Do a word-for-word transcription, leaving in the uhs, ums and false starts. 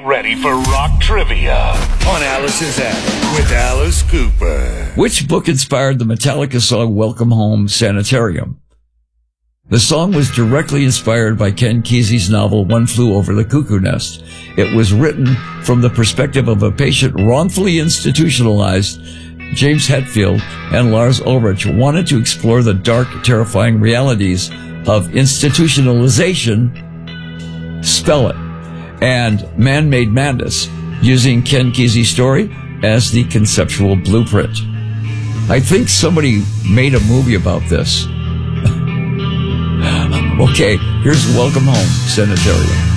ready for rock trivia on Alice's Attic with Alice Cooper. Which book inspired the Metallica song Welcome Home Sanitarium? The song was directly inspired by Ken Kesey's novel One Flew Over the Cuckoo Nest. It was written from the perspective of a patient wrongfully institutionalized. James Hetfield and Lars Ulrich wanted to explore the dark, terrifying realities of institutionalization, spell it, and man-made madness, using Ken Kesey's story as the conceptual blueprint. I think somebody made a movie about this. Okay, here's Welcome Home Sanitarium.